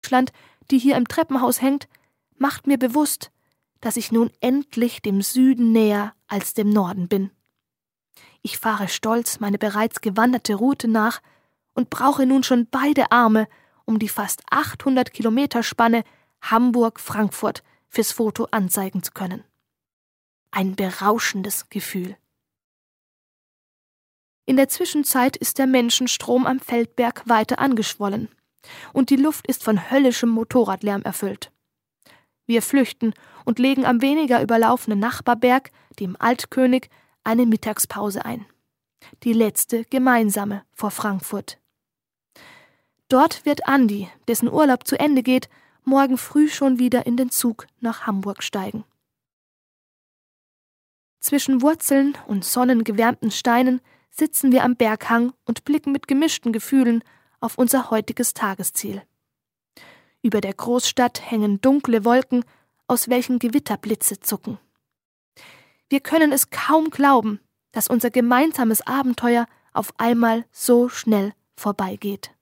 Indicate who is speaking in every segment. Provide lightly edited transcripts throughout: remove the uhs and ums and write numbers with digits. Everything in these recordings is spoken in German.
Speaker 1: Deutschland, die hier im Treppenhaus hängt, macht mir bewusst, dass ich nun endlich dem Süden näher als dem Norden bin. Ich fahre stolz meine bereits gewanderte Route nach und brauche nun schon beide Arme, um die fast 800 Kilometer Spanne Hamburg-Frankfurt fürs Foto anzeigen zu können. Ein berauschendes Gefühl. In der Zwischenzeit ist der Menschenstrom am Feldberg weiter angeschwollen und die Luft ist von höllischem Motorradlärm erfüllt. Wir flüchten und legen am weniger überlaufenen Nachbarberg, dem Altkönig, eine Mittagspause ein. Die letzte gemeinsame vor Frankfurt. Dort wird Andi, dessen Urlaub zu Ende geht, morgen früh schon wieder in den Zug nach Hamburg steigen. Zwischen Wurzeln und sonnengewärmten Steinen sitzen wir am Berghang und blicken mit gemischten Gefühlen auf unser heutiges Tagesziel. Über der Großstadt hängen dunkle Wolken, aus welchen Gewitterblitze zucken. Wir können es kaum glauben, dass unser gemeinsames Abenteuer auf einmal so schnell vorbeigeht.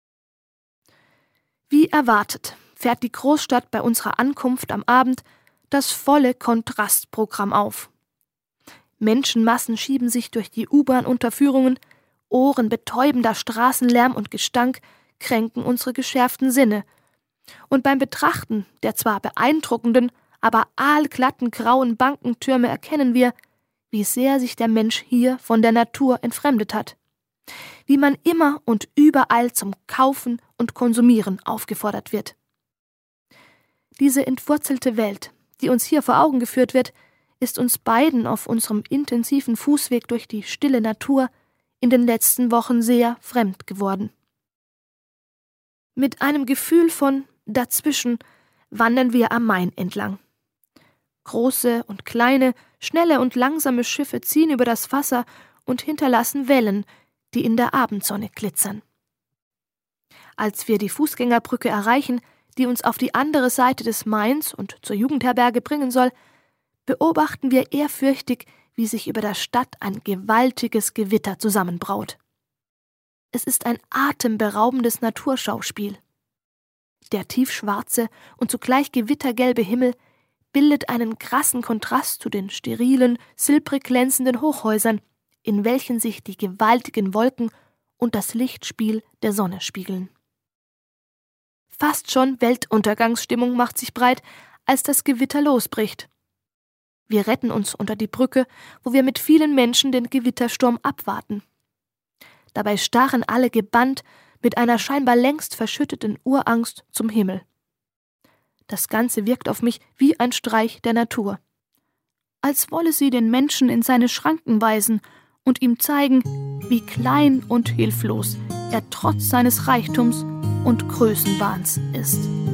Speaker 1: Wie erwartet fährt die Großstadt bei unserer Ankunft am Abend das volle Kontrastprogramm auf. Menschenmassen schieben sich durch die U-Bahn-Unterführungen, ohrenbetäubender Straßenlärm und Gestank kränken unsere geschärften Sinne. Und beim Betrachten der zwar beeindruckenden, aber aalglatten grauen Bankentürme erkennen wir, wie sehr sich der Mensch hier von der Natur entfremdet hat. Wie man immer und überall zum Kaufen und Konsumieren aufgefordert wird. Diese entwurzelte Welt, die uns hier vor Augen geführt wird, ist uns beiden auf unserem intensiven Fußweg durch die stille Natur in den letzten Wochen sehr fremd geworden. Mit einem Gefühl von dazwischen wandern wir am Main entlang. Große und kleine, schnelle und langsame Schiffe ziehen über das Wasser und hinterlassen Wellen, die in der Abendsonne glitzern. Als wir die Fußgängerbrücke erreichen, die uns auf die andere Seite des Mains und zur Jugendherberge bringen soll, beobachten wir ehrfürchtig, wie sich über der Stadt ein gewaltiges Gewitter zusammenbraut. Es ist ein atemberaubendes Naturschauspiel. Der tiefschwarze und zugleich gewittergelbe Himmel bildet einen krassen Kontrast zu den sterilen, silbrig glänzenden Hochhäusern, in welchen sich die gewaltigen Wolken und das Lichtspiel der Sonne spiegeln. Fast schon Weltuntergangsstimmung macht sich breit, als das Gewitter losbricht. Wir retten uns unter die Brücke, wo wir mit vielen Menschen den Gewittersturm abwarten. Dabei starren alle gebannt mit einer scheinbar längst verschütteten Urangst zum Himmel. Das Ganze wirkt auf mich wie ein Streich der Natur. Als wolle sie den Menschen in seine Schranken weisen und ihm zeigen, wie klein und hilflos er trotz seines Reichtums und Größenwahns ist.